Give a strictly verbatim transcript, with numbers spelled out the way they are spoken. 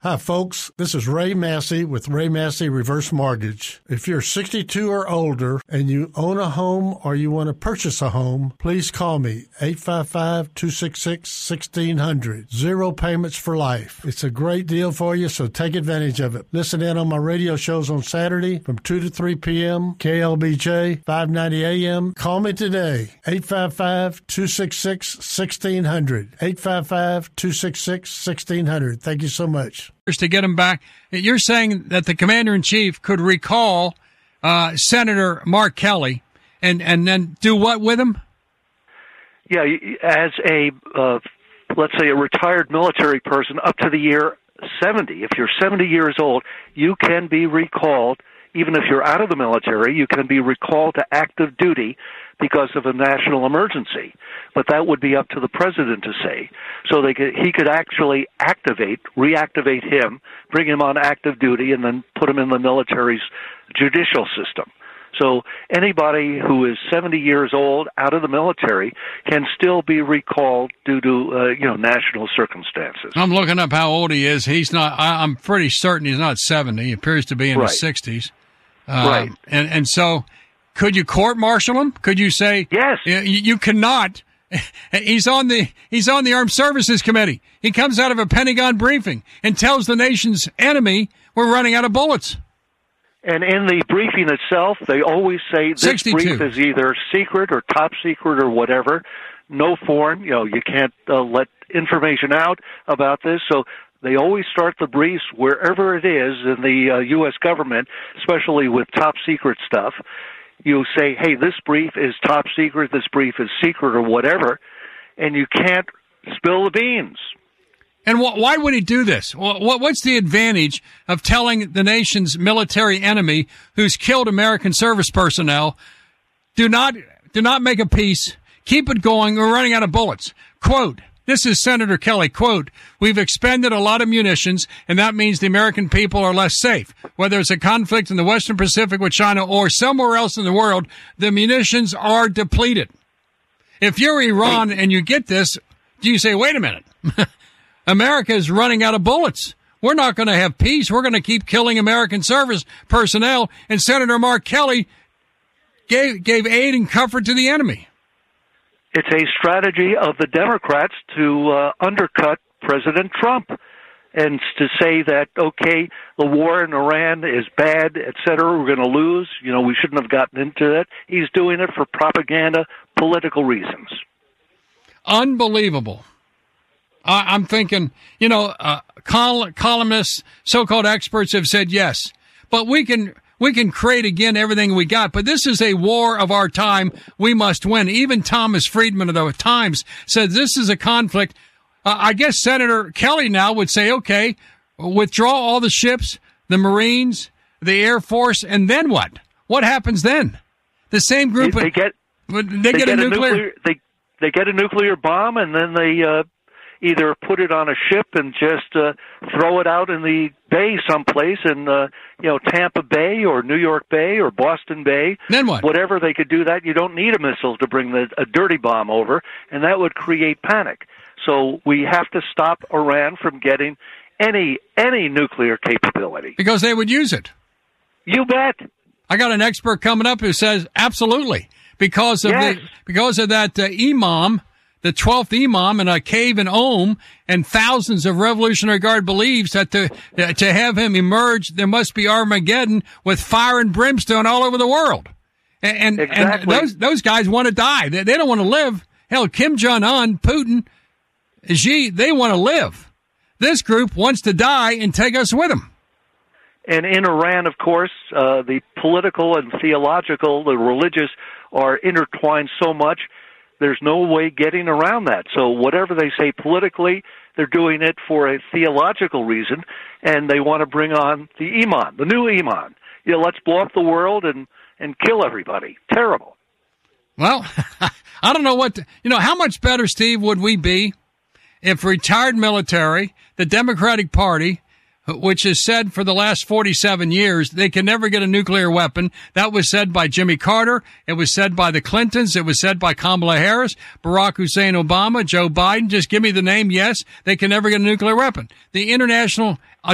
Hi, folks. This is Ray Massey with Ray Massey Reverse Mortgage. If you're sixty-two or older and you own a home or you want to purchase a home, please call me, eight five five, two six six, one six zero zero. Zero payments for life. It's a great deal for you, so take advantage of it. Listen in on my radio shows on Saturday from two to three p.m., K L B J, five ninety A M. Call me today, eight five five, two six six, one six zero zero. eight five five, two six six, one six zero zero. Thank you so much. To get him back. You're saying that the commander-in-chief could recall uh, Senator Mark Kelly and, and then do what with him? Yeah, as a, uh, let's say, a retired military person up to the year seventy. If you're seventy years old, you can be recalled. Even if you're out of the military, you can be recalled to active duty because of a national emergency. But that would be up to the president to say. So they could, he could actually activate, reactivate him, bring him on active duty, and then put him in the military's judicial system. So anybody who is seventy years old out of the military can still be recalled due to uh, you know national circumstances. I'm looking up how old he is. He's not. I, I'm pretty certain he's not seventy. He appears to be in right. his sixties. Um, right. And and so, could you court-martial him? Could you say yes? You, you cannot. He's on the he's on the Armed Services Committee. He comes out of a Pentagon briefing and tells the nation's enemy we're running out of bullets. And in the briefing itself, they always say this sixty-two. brief is either secret or top secret or whatever. No foreign, you know, you can't uh, let information out about this. So they always start the briefs wherever it is in the uh, U S government, especially with top secret stuff. You say, hey, this brief is top secret, this brief is secret or whatever, and you can't spill the beans. And wh- why would he do this? Wh- what's the advantage of telling the nation's military enemy who's killed American service personnel, do not do not make a peace, keep it going, we're running out of bullets. Quote, this is Senator Kelly, quote, we've expended a lot of munitions, and that means the American people are less safe. Whether it's a conflict in the Western Pacific with China or somewhere else in the world, the munitions are depleted. If you're Iran and you get this, do you say, wait a minute, America is running out of bullets. We're not going to have peace. We're going to keep killing American service personnel. And Senator Mark Kelly gave, gave aid and comfort to the enemy. It's a strategy of the Democrats to uh, undercut President Trump and to say that, okay, the war in Iran is bad, et cetera, we're going to lose. You know, we shouldn't have gotten into it. He's doing it for propaganda, political reasons. Unbelievable. Uh, I'm thinking, you know, uh, col- columnists, so-called experts have said yes, but we can we can create again everything we got. But this is a war of our time. We must win. Even Thomas Friedman of the Times said this is a conflict. Uh, I guess Senator Kelly now would say, okay, withdraw all the ships, the Marines, the Air Force, and then what? What happens then? The same group. They, they get they, they get, get a a nuclear. nuclear they they get a nuclear bomb, and then they uh, either put it on a ship and just uh, throw it out in the bay someplace in uh, you know Tampa Bay or New York Bay or Boston Bay. Then what? Whatever they could do that. You don't need a missile to bring the, a dirty bomb over, and that would create panic. So we have to stop Iran from getting any any nuclear capability. Because they would use it. You bet. I got an expert coming up who says absolutely. Because of yes. the because of that uh, imam, the twelfth imam in a cave in Om, and thousands of Revolutionary Guard believes that to uh, to have him emerge, there must be Armageddon with fire and brimstone all over the world. And and, exactly. and those those guys want to die. They, they don't want to live. Hell, Kim Jong-un, Putin, Xi, they want to live. This group wants to die and take us with them. And in Iran, of course, uh, the political and theological, the religious are intertwined so much, there's no way getting around that. So whatever they say politically, they're doing it for a theological reason, and they want to bring on the Iman, the new Iman. You know, let's blow up the world and, and kill everybody. Terrible. Well, I don't know what, to, you know, how much better, Steve, would we be if retired military, the Democratic Party, which has said for the last forty-seven years they can never get a nuclear weapon. That was said by Jimmy Carter. It was said by the Clintons. It was said by Kamala Harris, Barack Hussein Obama, Joe Biden. Just give me the name. Yes, they can never get a nuclear weapon. The International